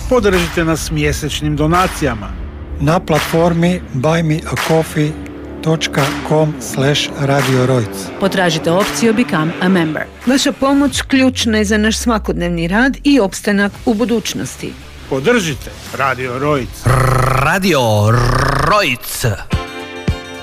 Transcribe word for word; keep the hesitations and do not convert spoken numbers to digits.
Podržite nas mjesečnim donacijama na platformi buy me a coffee dot com slash radio rojc. Potražite opciju Become a Member. Vaša pomoć ključna je za naš svakodnevni rad i opstanak u budućnosti. Podržite Radio Rojc. Radio Rojc.